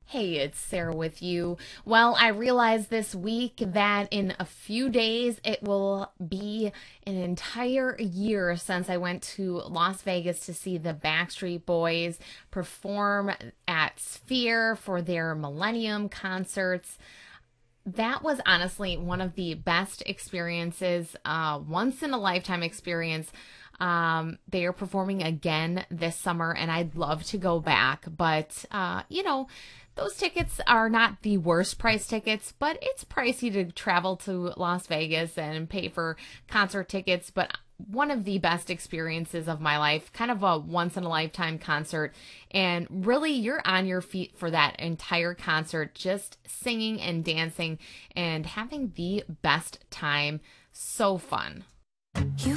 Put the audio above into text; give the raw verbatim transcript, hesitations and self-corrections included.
Hey, it's Sarah with you. Well, I realized this week that in a few days it will be an entire year since I went to Las Vegas to see the Backstreet Boys perform at Sphere for their Millennium concerts. That was honestly one of the best experiences, uh, once in a lifetime experience. Um, they are performing again this summer, and I'd love to go back. But, uh, you know, those tickets are not the worst price tickets, but it's pricey to travel to Las Vegas and pay for concert tickets. But one of the best experiences of my life, kind of a once in a lifetime concert. And really, you're on your feet for that entire concert, just singing and dancing and having the best time. So fun. You